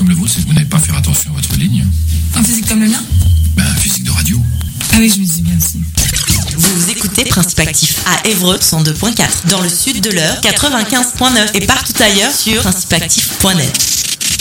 comme le vôtre, c'est que vous n'avez pas faire attention à votre ligne. Un physique comme le mien? Un physique de radio. Ah oui, je me dis bien aussi. Vous écoutez Principe Actif à Évreux 102.4, dans le sud de l'Eure 95.9 et partout ailleurs sur principeactif.net.